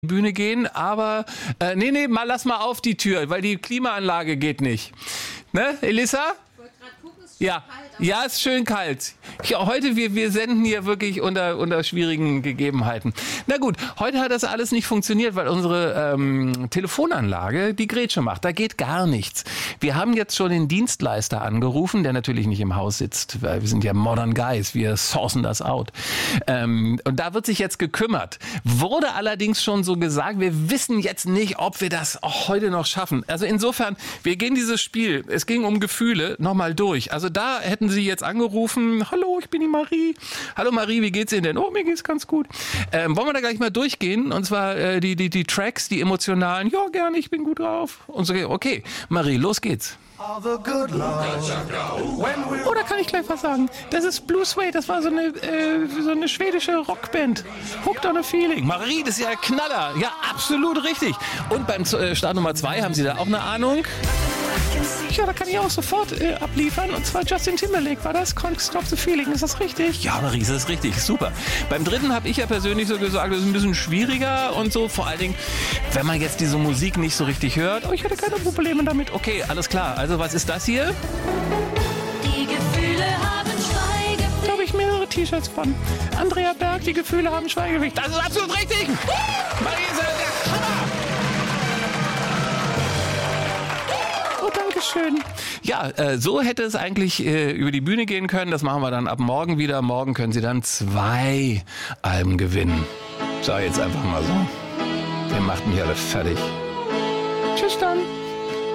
Bühne gehen, aber nee, lass mal auf die Tür, weil die Klimaanlage geht nicht. Ne, Elissa? Ja, ja, ist schön kalt. Ja, heute, wir senden hier wirklich unter schwierigen Gegebenheiten. Na gut, heute hat das alles nicht funktioniert, weil unsere Telefonanlage die Grätsche macht. Da geht gar nichts. Wir haben jetzt schon den Dienstleister angerufen, der natürlich nicht im Haus sitzt, weil wir sind ja Modern Guys, wir sourcen das out. Und da wird sich jetzt gekümmert. Wurde allerdings schon so gesagt, wir wissen jetzt nicht, ob wir das auch heute noch schaffen. Also insofern, wir gehen dieses Spiel, es ging um Gefühle, nochmal durch. Also da hätten Sie jetzt angerufen, hallo, ich bin die Marie. Hallo Marie, wie geht's Ihnen denn? Oh, mir geht's ganz gut. Wollen wir da gleich mal durchgehen? Und zwar die Tracks, die emotionalen, ja gerne, ich bin gut drauf. Und so, okay, Marie, los geht's. Oh, da kann ich gleich was sagen. Das ist Blue Suede, das war so eine schwedische Rockband. Hooked on a Feeling. Marie, das ist ja Knaller. Ja, absolut richtig. Und beim Start Nummer 2 haben Sie da auch eine Ahnung? Ja, da kann ich auch sofort abliefern. Und zwar Justin Timberlake war das. Can't Stop the Feeling. Ist das richtig? Ja, Marie, das ist richtig. Super. Beim dritten habe ich ja persönlich so gesagt, das ist ein bisschen schwieriger und so. Vor allen Dingen, wenn man jetzt diese Musik nicht so richtig hört. Oh, ich hatte keine Probleme damit. Okay, alles klar. Also, was ist das hier? Die Gefühle haben Schweigepflicht. Da habe ich mehrere T-Shirts von. Andrea Berg, die Gefühle haben Schweigepflicht. Das ist absolut richtig. Marie ist der Hammer. Oh, Dankeschön. Ja, so hätte es eigentlich über die Bühne gehen können. Das machen wir dann ab morgen wieder. Morgen können Sie dann 2 Alben gewinnen. Sag jetzt einfach mal so. Ihr macht mich alle fertig. Tschüss dann.